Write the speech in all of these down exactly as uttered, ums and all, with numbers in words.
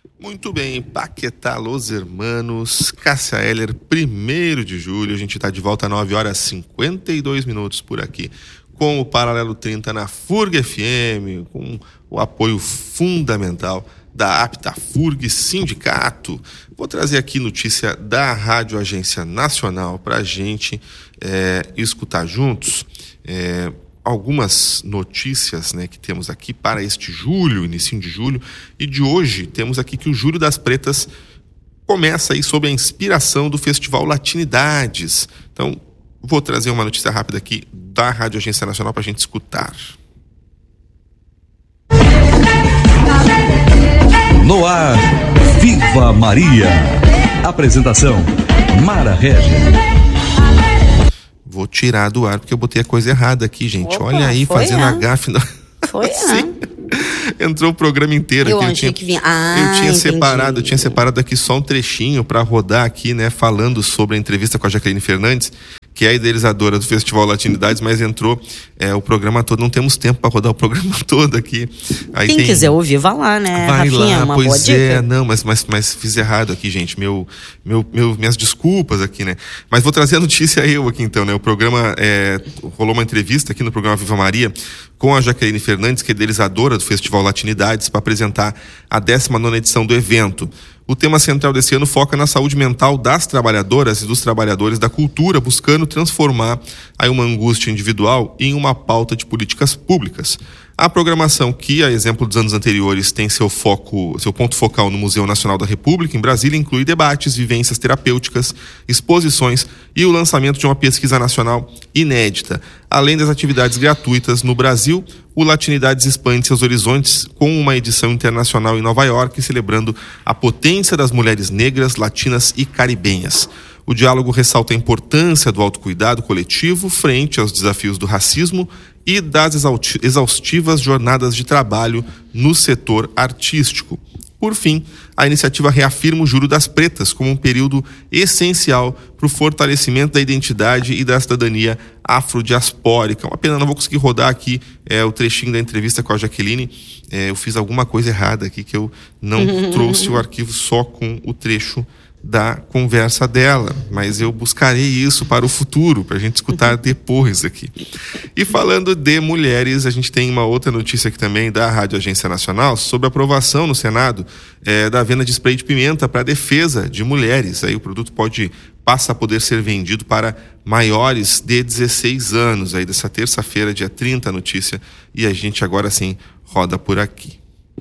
Muito bem, Paquetá, Los Hermanos, Cássia Eller, primeiro de julho, a gente está de volta às nove horas e cinquenta e dois minutos por aqui, com o Paralelo trinta na F U R G F M, com o apoio fundamental da Apta F U R G Sindicato. Vou trazer aqui notícia da Rádio Agência Nacional para a gente é, escutar juntos. É, algumas notícias, né, que temos aqui para este julho, início de julho, e de hoje temos aqui que o Julho das Pretas começa aí sob a inspiração do Festival Latinidades. Então, vou trazer uma notícia rápida aqui da Rádio Agência Nacional para a gente escutar. No ar, Viva Maria. Apresentação, Mara Regis. Vou tirar do ar porque eu botei a coisa errada aqui, gente. Opa, olha aí, fazendo a gafe. No... Foi, Sim. Entrou o programa inteiro eu aqui. Eu tinha que vir. Ah, eu tinha entendi. separado, eu tinha separado aqui só um trechinho para rodar aqui, né, falando sobre a entrevista com a Jaqueline Fernandes, que é a idealizadora do Festival Latinidades, mas entrou é, o programa todo. Não temos tempo para rodar o programa todo aqui. Aí Quem tem... quiser ouvir, vá lá, né, Vai Rafinha? lá, Uma pois boa é, dica. não, mas, mas, mas fiz errado aqui, gente. Meu, meu, meu, minhas desculpas aqui, né? Mas vou trazer a notícia eu aqui então, né? O programa, é, rolou uma entrevista aqui no programa Viva Maria com a Jaqueline Fernandes, que é idealizadora do Festival Latinidades, para apresentar a décima nona edição do evento. O tema central desse ano foca na saúde mental das trabalhadoras e dos trabalhadores da cultura, buscando transformar aí uma angústia individual em uma pauta de políticas públicas. A programação, que, a exemplo dos anos anteriores, tem seu foco, seu ponto focal no Museu Nacional da República, em Brasília, inclui debates, vivências terapêuticas, exposições e o lançamento de uma pesquisa nacional inédita. Além das atividades gratuitas no Brasil, o Latinidades expande seus horizontes com uma edição internacional em Nova York, celebrando a potência das mulheres negras, latinas e caribenhas. O diálogo ressalta a importância do autocuidado coletivo frente aos desafios do racismo e das exaustivas jornadas de trabalho no setor artístico. Por fim, a iniciativa reafirma o Julho das Pretas como um período essencial para o fortalecimento da identidade e da cidadania afrodiaspórica. Uma pena, não vou conseguir rodar aqui é, o trechinho da entrevista com a Jaqueline. É, eu fiz alguma coisa errada aqui, que eu não trouxe o arquivo só com o trecho da conversa dela, mas eu buscarei isso para o futuro, para a gente escutar depois aqui. E falando de mulheres, a gente tem uma outra notícia aqui também da Rádio Agência Nacional sobre a aprovação no Senado é, da venda de spray de pimenta para a defesa de mulheres. Aí o produto pode passa a poder ser vendido para maiores de dezesseis anos. Aí dessa terça-feira, dia trinta, a notícia, e a gente agora sim roda por aqui.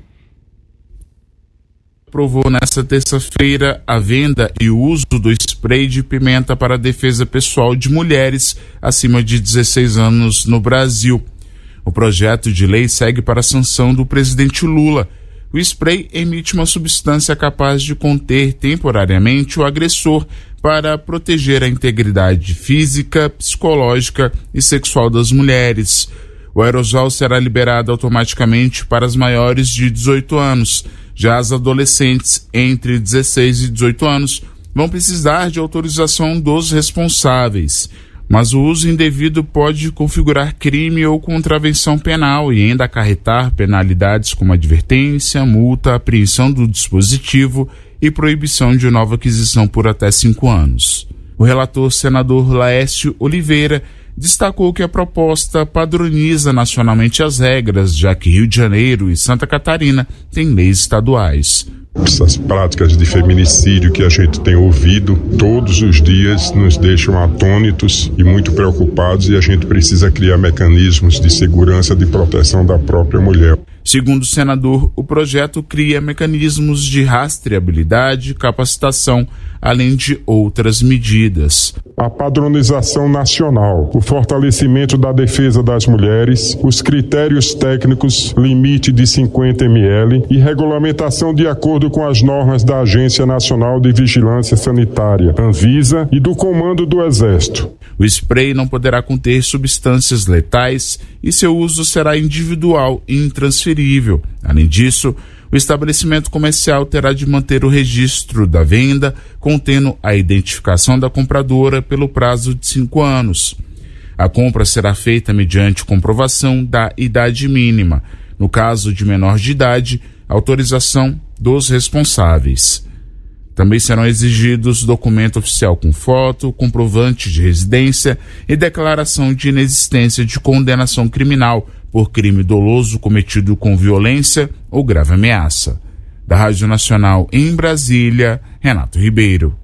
Aprovou nesta terça-feira a venda e o uso do spray de pimenta para a defesa pessoal de mulheres acima de dezesseis anos no Brasil. O projeto de lei segue para a sanção do presidente Lula. O spray emite uma substância capaz de conter temporariamente o agressor para proteger a integridade física, psicológica e sexual das mulheres. O aerosol será liberado automaticamente para as maiores de dezoito anos. Já as adolescentes entre dezesseis e dezoito anos vão precisar de autorização dos responsáveis. Mas o uso indevido pode configurar crime ou contravenção penal e ainda acarretar penalidades como advertência, multa, apreensão do dispositivo e proibição de nova aquisição por até cinco anos. O relator senador Laércio Oliveira destacou que a proposta padroniza nacionalmente as regras, já que Rio de Janeiro e Santa Catarina têm leis estaduais. Essas práticas de feminicídio que a gente tem ouvido todos os dias nos deixam atônitos e muito preocupados, e a gente precisa criar mecanismos de segurança de proteção da própria mulher. Segundo o senador, o projeto cria mecanismos de rastreabilidade e capacitação, além de outras medidas. A padronização nacional, o fortalecimento da defesa das mulheres, os critérios técnicos, limite de cinquenta mililitros e regulamentação de acordo com as normas da Agência Nacional de Vigilância Sanitária, Anvisa, e do Comando do Exército. O spray não poderá conter substâncias letais e seu uso será individual e intransferível. Além disso, o estabelecimento comercial terá de manter o registro da venda, contendo a identificação da compradora pelo prazo de cinco anos. A compra será feita mediante comprovação da idade mínima. No caso de menor de idade, a autorização dos responsáveis. Também serão exigidos documento oficial com foto, comprovante de residência e declaração de inexistência de condenação criminal por crime doloso cometido com violência ou grave ameaça. Da Rádio Nacional em Brasília, Renato Ribeiro.